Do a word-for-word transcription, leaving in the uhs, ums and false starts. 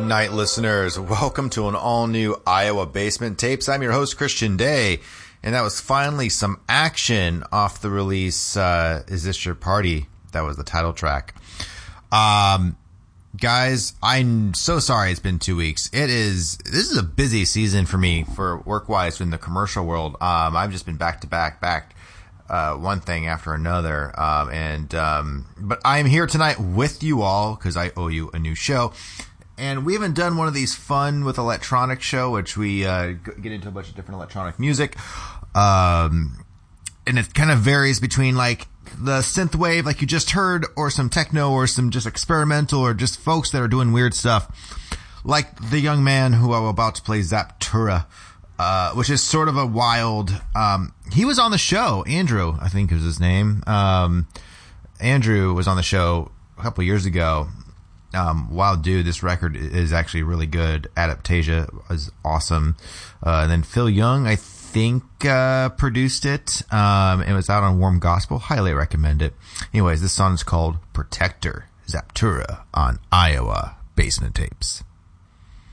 night, listeners. Welcome to an all-new Iowa Basement Tapes. I'm your host, Christian Day, and that was finally some action off the release, uh, Is This Your Party? That was the title track. Um, guys, I'm so sorry it's been two weeks. It is, this is a busy season for me, for work-wise in the commercial world. Um, I've just been back-to-back, back, uh, one thing after another. Um, and, um, but I'm here tonight with you all, because I owe you a new show. And we haven't done one of these fun with electronic show, which we uh, get into a bunch of different electronic music. Um, and it kind of varies between like the synth wave, like you just heard, or some techno, or some just experimental, or just folks that are doing weird stuff. Like the young man who I'm about to play, Zaptura, uh, which is sort of a wild, um, he was on the show. Andrew, I think is his name. Um, Andrew was on the show a couple years ago. Um, wild dude, this record is actually really good. Adaptasia was awesome. Uh, and then Phil Young, I think, uh, produced it. Um, it was out on Warm Gospel. Highly recommend it. Anyways, this song is called Protector, Zaptura on Iowa Basement Tapes.